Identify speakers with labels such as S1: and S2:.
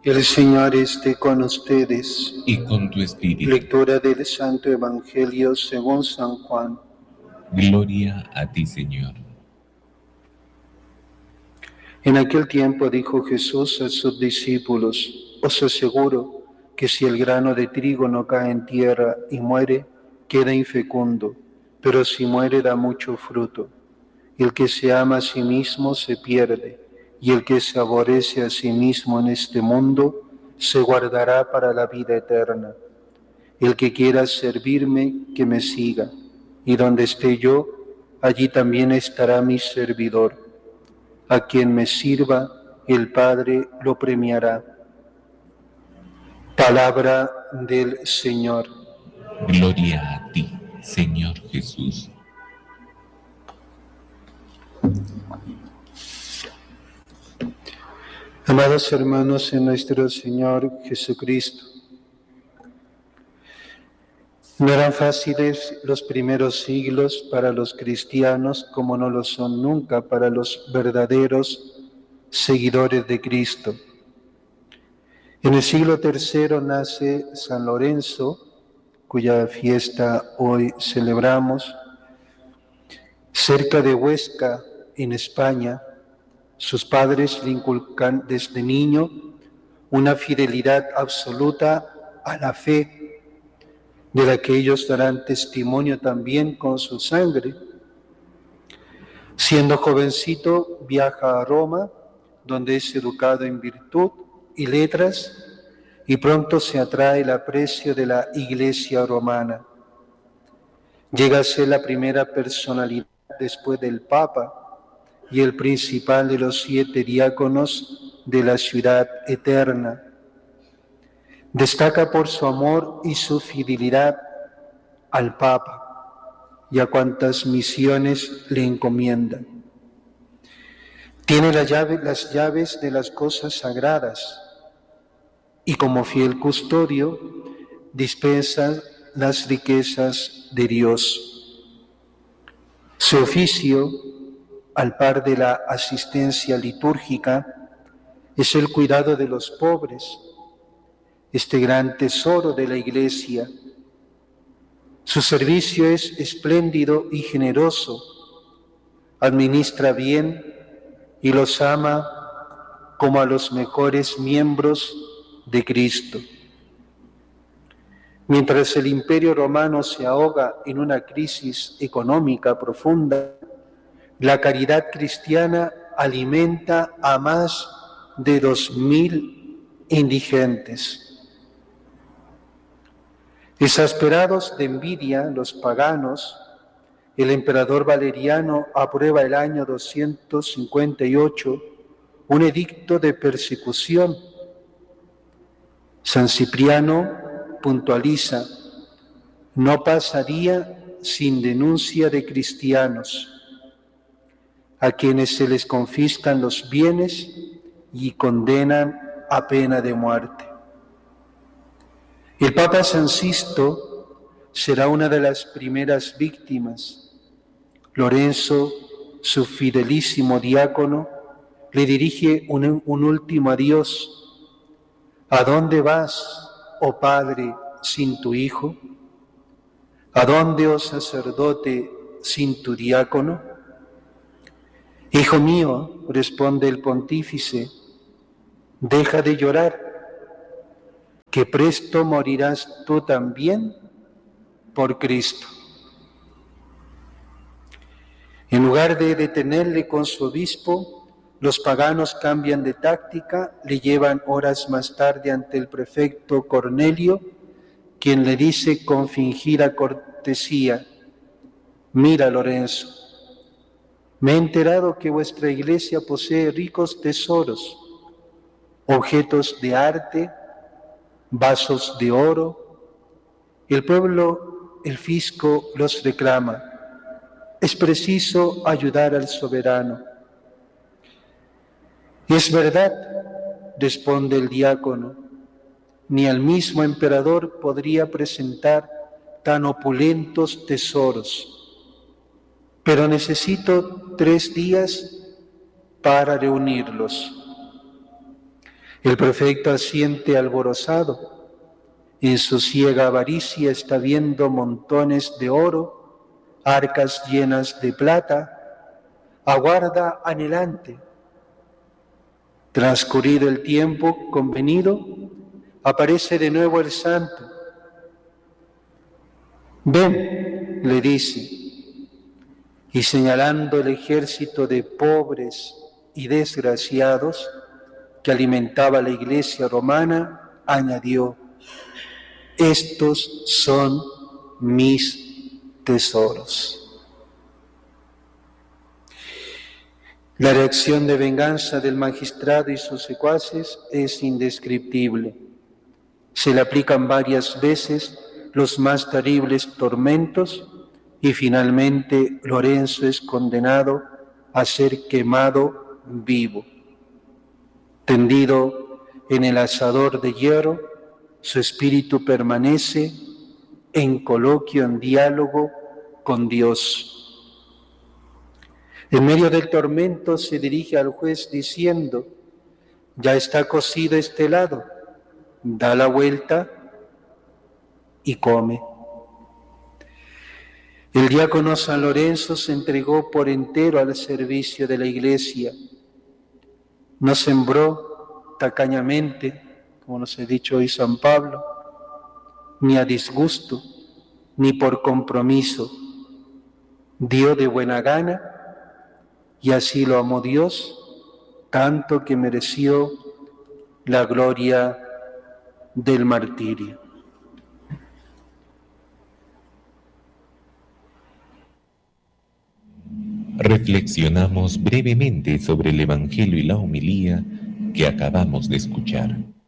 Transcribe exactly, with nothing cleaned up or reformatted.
S1: El Señor esté con ustedes.
S2: Y con tu espíritu.
S1: Lectura del Santo Evangelio según San Juan.
S2: Gloria a ti, Señor.
S1: En aquel tiempo dijo Jesús a sus discípulos: os aseguro que si el grano de trigo no cae en tierra y muere, queda infecundo, pero si muere da mucho fruto. El que se ama a sí mismo se pierde, y el que se aborrece a sí mismo en este mundo se guardará para la vida eterna. El que quiera servirme, que me siga, y donde esté yo, allí también estará mi servidor. A quien me sirva, el Padre lo premiará. Palabra del Señor.
S2: Gloria a ti, Señor Jesús.
S1: Amados hermanos en nuestro Señor Jesucristo, no eran fáciles los primeros siglos para los cristianos, como no lo son nunca para los verdaderos seguidores de Cristo. En el siglo tercero nace San Lorenzo, cuya fiesta hoy celebramos, cerca de Huesca, en España. Sus padres le inculcan desde niño una fidelidad absoluta a la fe, de la que ellos darán testimonio también con su sangre. Siendo jovencito, viaja a Roma, donde es educado en virtud y letras, y pronto se atrae el aprecio de la Iglesia romana. Llega a ser la primera personalidad después del Papa y el principal de los siete diáconos de la ciudad eterna. Destaca por su amor y su fidelidad al Papa y a cuantas misiones le encomiendan. Tiene la llave, las llaves de las cosas sagradas y como fiel custodio dispensa las riquezas de Dios. Su oficio, al par de la asistencia litúrgica, es el cuidado de los pobres, este gran tesoro de la Iglesia. Su servicio es espléndido y generoso, administra bien y los ama como a los mejores miembros de Cristo. Mientras el Imperio Romano se ahoga en una crisis económica profunda, la caridad cristiana alimenta a más de dos mil indigentes. Exasperados de envidia, los paganos, el emperador Valeriano aprueba el año doscientos cincuenta y ocho un edicto de persecución. San Cipriano puntualiza: no pasa día sin denuncia de cristianos, a quienes se les confiscan los bienes y condenan a pena de muerte. El Papa San Sisto será una de las primeras víctimas. Lorenzo, su fidelísimo diácono, le dirige un, un último adiós. ¿A dónde vas, oh Padre, sin tu Hijo? ¿A dónde, oh sacerdote, sin tu diácono? Hijo mío, responde el pontífice, deja de llorar, que presto morirás tú también por Cristo. En lugar de detenerle con su obispo, los paganos cambian de táctica, le llevan horas más tarde ante el prefecto Cornelio, quien le dice con fingida cortesía: mira, Lorenzo, me he enterado que vuestra iglesia posee ricos tesoros, objetos de arte, vasos de oro. El pueblo, el fisco, los reclama. Es preciso ayudar al soberano. Es verdad, responde el diácono, ni el mismo emperador podría presentar tan opulentos tesoros, pero necesito tres días para reunirlos. El prefecto asiente alborozado. En su ciega avaricia está viendo montones de oro, arcas llenas de plata. Aguarda anhelante. Transcurrido el tiempo convenido, aparece de nuevo el santo. Ven, le dice, y señalando el ejército de pobres y desgraciados que alimentaba la iglesia romana, añadió: estos son mis tesoros. La reacción de venganza del magistrado y sus secuaces es indescriptible. Se le aplican varias veces los más terribles tormentos y finalmente Lorenzo es condenado a ser quemado vivo. Tendido en el asador de hierro, su espíritu permanece en coloquio, en diálogo con Dios. En medio del tormento se dirige al juez diciendo: ya está cocido este helado, da la vuelta y come. El diácono San Lorenzo se entregó por entero al servicio de la Iglesia. No sembró tacañamente, como nos ha dicho hoy San Pablo, ni a disgusto, ni por compromiso. Dio de buena gana, y así lo amó Dios, tanto que mereció la gloria del martirio.
S2: Reflexionamos brevemente sobre el Evangelio y la homilía que acabamos de escuchar.